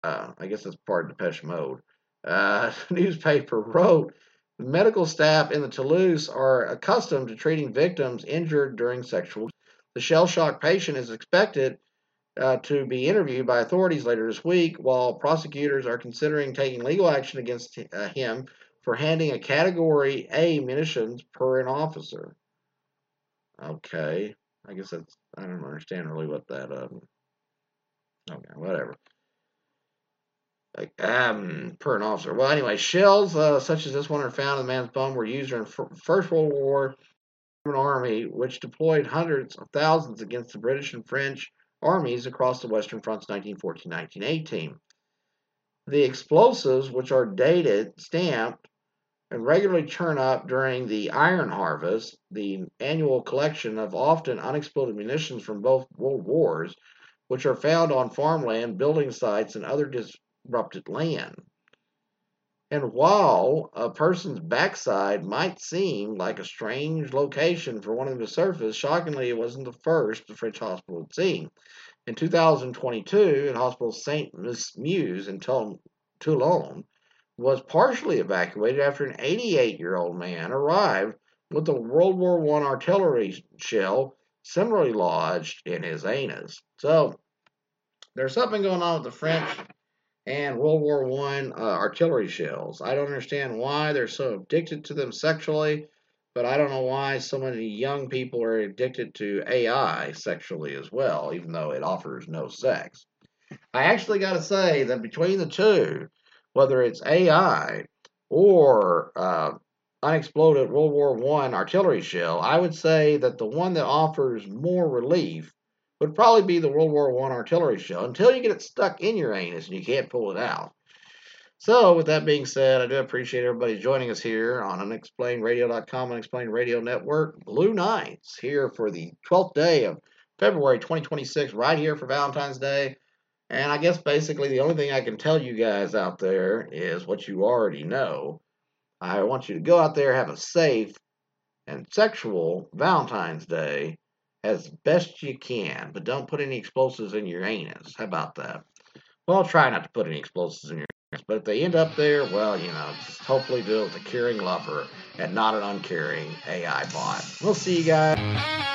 I guess that's part of Depeche Mode. Newspaper wrote, the medical staff in the Toulouse are accustomed to treating victims injured during sexual. The shell-shocked patient is expected to be interviewed by authorities later this week, while prosecutors are considering taking legal action against him for handing a Category A munitions per an officer. Okay, I guess that's, I don't understand really what that, okay, whatever. Like, per an officer. Well, anyway, shells such as this one are found in the man's bum were used during First World War Army, which deployed hundreds of thousands against the British and French armies across the Western Fronts 1914-1918. The explosives, which are dated, stamped, and regularly turn up during the Iron Harvest, the annual collection of often unexploded munitions from both world wars, which are found on farmland, building sites, and other disrupted land. And while a person's backside might seem like a strange location for one of them to surface, shockingly, it wasn't the first the French hospital had seen. In 2022, at Hospital St. Meuse in Toulon was partially evacuated after an 88-year-old man arrived with a World War I artillery shell similarly lodged in his anus. So there's something going on with the French and World War I artillery shells. I don't understand why they're so addicted to them sexually, but I don't know why so many young people are addicted to AI sexually as well, even though it offers no sex. I actually got to say that between the two, whether it's AI or unexploded World War I artillery shell, I would say that the one that offers more relief would probably be the World War I artillery shell until you get it stuck in your anus and you can't pull it out. So, with that being said, I do appreciate everybody joining us here on unexplainedradio.com, Unexplained Radio Network, Blue Nights, here for the 12th day of February 2026, right here for Valentine's Day. And I guess basically the only thing I can tell you guys out there is what you already know. I want you to go out there, have a safe and sexual Valentine's Day as best you can, but don't put any explosives in your anus. How about that? Well, try not to put any explosives in your anus, but if they end up there, well, just hopefully do it with a caring lover and not an uncaring AI bot. We'll see you guys.